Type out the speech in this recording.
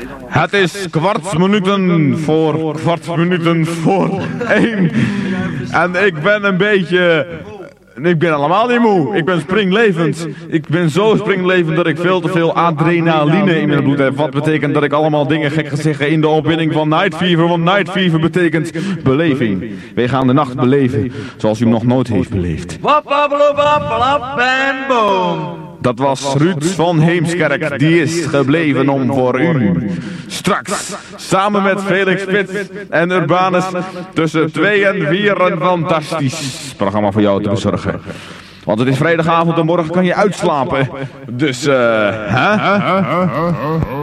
Het is kwartsminuten voor 1. En ik ben een beetje... Ik ben allemaal niet moe. Ik ben springlevend. Ik ben zo springlevend dat ik veel te veel adrenaline in mijn bloed heb. Wat betekent dat ik allemaal dingen gek ga zeggen in de opwinding van Night Fever. Want Night Fever betekent beleving. Wij gaan de nacht beleven zoals u hem nog nooit heeft beleefd. En boom. Dat was Ruud van Heemskerk, die is gebleven om voor u. Straks, samen met Felix Spits en Urbanus, tussen 2 en 4 een fantastisch programma voor jou te bezorgen. Want het is vrijdagavond en morgen kan je uitslapen. Dus, hè?